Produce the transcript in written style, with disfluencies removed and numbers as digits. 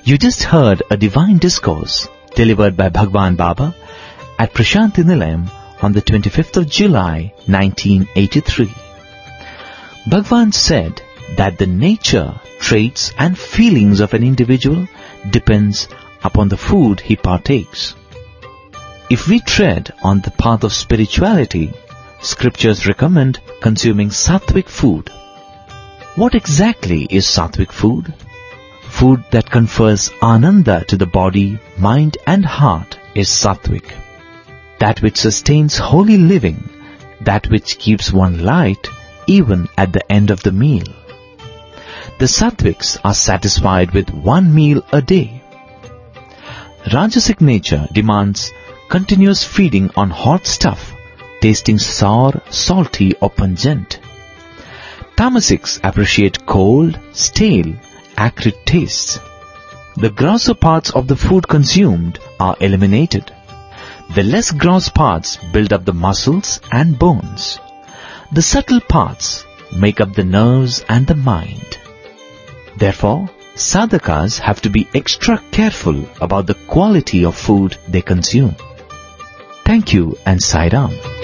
You just heard a divine discourse delivered by Bhagwan Baba at Prashanti Nilayam on the 25th of July 1983. Bhagwan said that the nature, traits and feelings of an individual depends upon the food he partakes. If we tread on the path of spirituality, scriptures recommend consuming sattvic food. What exactly is sattvic food? Food that confers ananda to the body, mind and heart is sattvic. That which sustains holy living, that which keeps one light even at the end of the meal. The sattvics are satisfied with one meal a day. Rajasic nature demands continuous feeding on hot stuff, tasting sour, salty or pungent. Tamasics appreciate cold, stale, acrid tastes. The grosser parts of the food consumed are eliminated. The less gross parts build up the muscles and bones. The subtle parts make up the nerves and the mind. Therefore, sadhakas have to be extra careful about the quality of food they consume. Thank you and Sai Ram.